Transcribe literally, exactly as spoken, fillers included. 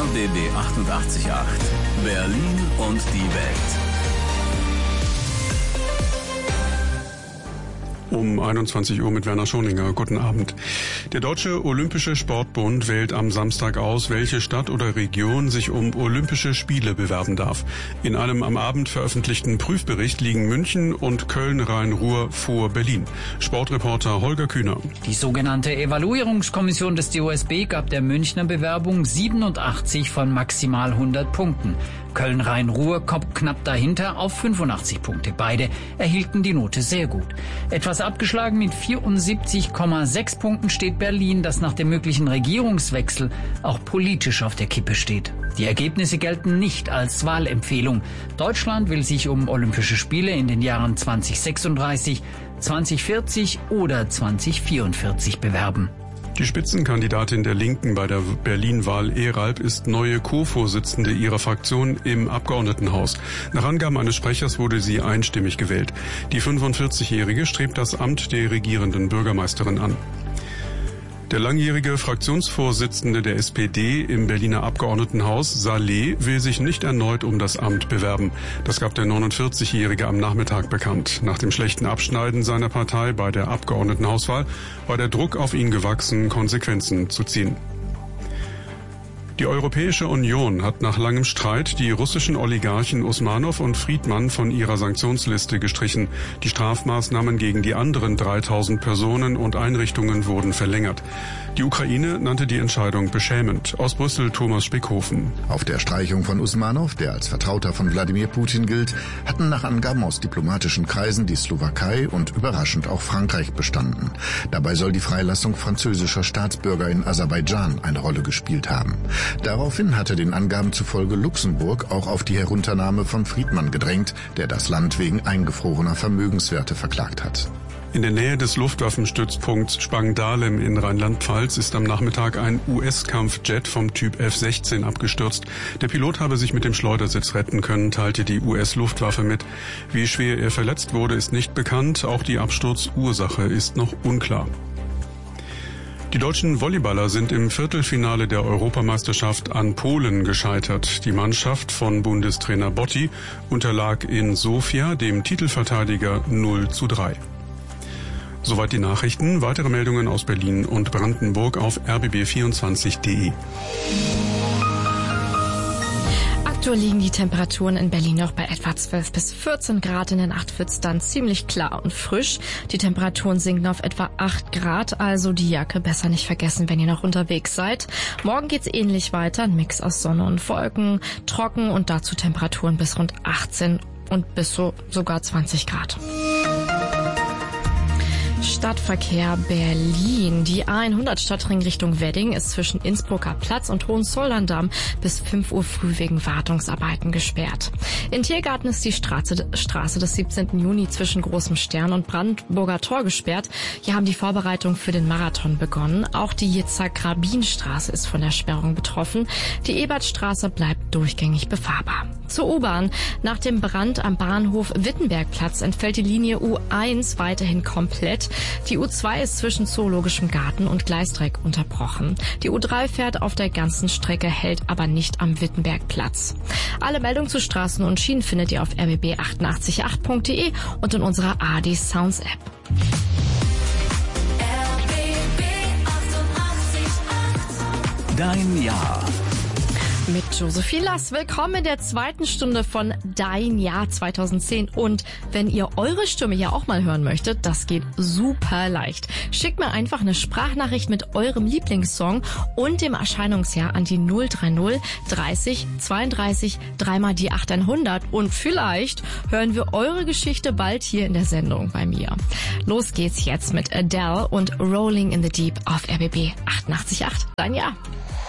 B B achtundachtzig Komma acht. Berlin und die Welt. Um einundzwanzig Uhr mit Werner Schoninger. Guten Abend. Der Deutsche Olympische Sportbund wählt am Samstag aus, welche Stadt oder Region sich um Olympische Spiele bewerben darf. In einem am Abend veröffentlichten Prüfbericht liegen München und Köln-Rhein-Ruhr vor Berlin. Sportreporter Holger Kühner. Die sogenannte Evaluierungskommission des D O S B gab der Münchner Bewerbung siebenundachtzig von maximal hundert Punkten. Köln-Rhein-Ruhr kommt knapp dahinter auf fünfundachtzig Punkte. Beide erhielten die Note sehr gut. Etwas abgeschlagen mit vierundsiebzig Komma sechs Punkten steht Berlin, das nach dem möglichen Regierungswechsel auch politisch auf der Kippe steht. Die Ergebnisse gelten nicht als Wahlempfehlung. Deutschland will sich um Olympische Spiele in den Jahren zweitausendsechsunddreißig, zweitausendvierzig oder zweitausendvierundvierzig bewerben. Die Spitzenkandidatin der Linken bei der Berlin-Wahl Eralb ist neue Co-Vorsitzende ihrer Fraktion im Abgeordnetenhaus. Nach Angaben eines Sprechers wurde sie einstimmig gewählt. Die fünfundvierzigjährige strebt das Amt der regierenden Bürgermeisterin an. Der langjährige Fraktionsvorsitzende der S P D im Berliner Abgeordnetenhaus, Saleh, will sich nicht erneut um das Amt bewerben. Das gab der neunundvierzigjährige am Nachmittag bekannt. Nach dem schlechten Abschneiden seiner Partei bei der Abgeordnetenhauswahl war der Druck auf ihn gewachsen, Konsequenzen zu ziehen. Die Europäische Union hat nach langem Streit die russischen Oligarchen Usmanow und Friedmann von ihrer Sanktionsliste gestrichen. Die Strafmaßnahmen gegen die anderen dreitausend Personen und Einrichtungen wurden verlängert. Die Ukraine nannte die Entscheidung beschämend. Aus Brüssel Thomas Speckhofen. Auf der Streichung von Usmanow, der als Vertrauter von Wladimir Putin gilt, hatten nach Angaben aus diplomatischen Kreisen die Slowakei und überraschend auch Frankreich bestanden. Dabei soll die Freilassung französischer Staatsbürger in Aserbaidschan eine Rolle gespielt haben. Daraufhin hatte den Angaben zufolge Luxemburg auch auf die Herunternahme von Friedmann gedrängt, der das Land wegen eingefrorener Vermögenswerte verklagt hat. In der Nähe des Luftwaffenstützpunkts Spangdahlem in Rheinland-Pfalz ist am Nachmittag ein U S-Kampfjet vom Typ F sechzehn abgestürzt. Der Pilot habe sich mit dem Schleudersitz retten können, teilte die U S-Luftwaffe mit. Wie schwer er verletzt wurde, ist nicht bekannt. Auch die Absturzursache ist noch unklar. Die deutschen Volleyballer sind im Viertelfinale der Europameisterschaft an Polen gescheitert. Die Mannschaft von Bundestrainer Botti unterlag in Sofia dem Titelverteidiger null zu drei. Soweit die Nachrichten. Weitere Meldungen aus Berlin und Brandenburg auf r b b vierundzwanzig punkt d e. Aktuell liegen die Temperaturen in Berlin noch bei etwa zwölf bis vierzehn Grad. In der Nacht wird es dann ziemlich klar und frisch. Die Temperaturen sinken auf etwa acht Grad, also die Jacke besser nicht vergessen, wenn ihr noch unterwegs seid. Morgen geht's ähnlich weiter, ein Mix aus Sonne und Wolken, trocken und dazu Temperaturen bis rund achtzehn und bis so sogar zwanzig Grad. Stadtverkehr Berlin. Die A hundert Stadtring Richtung Wedding ist zwischen Innsbrucker Platz und Hohenzollern-Damm bis fünf Uhr früh wegen Wartungsarbeiten gesperrt. In Tiergarten ist die Straße, Straße des siebzehnten Juni zwischen Großem Stern und Brandenburger Tor gesperrt. Hier haben die Vorbereitungen für den Marathon begonnen. Auch die Yitzhak-Rabin-Straße ist von der Sperrung betroffen. Die Ebertstraße bleibt durchgängig befahrbar. Zur U-Bahn. Nach dem Brand am Bahnhof Wittenbergplatz entfällt die Linie U eins weiterhin komplett. Die U zwei ist zwischen Zoologischem Garten und Gleisdreieck unterbrochen. Die U drei fährt auf der ganzen Strecke, hält aber nicht am Wittenbergplatz. Alle Meldungen zu Straßen und Schienen findet ihr auf r b b achtundachtzig Komma acht punkt d e und in unserer A D Sounds App. Dein Jahr. Mit Josephine Lass. Willkommen in der zweiten Stunde von Dein Jahr zweitausendzehn. Und wenn ihr eure Stimme ja auch mal hören möchtet, das geht super leicht. Schickt mir einfach eine Sprachnachricht mit eurem Lieblingssong und dem Erscheinungsjahr an die null drei null dreißig zweiunddreißig dreimal die achthundert. Und vielleicht hören wir eure Geschichte bald hier in der Sendung bei mir. Los geht's jetzt mit Adele und Rolling in the Deep auf R B B achtundachtzig Komma acht. Dein Jahr.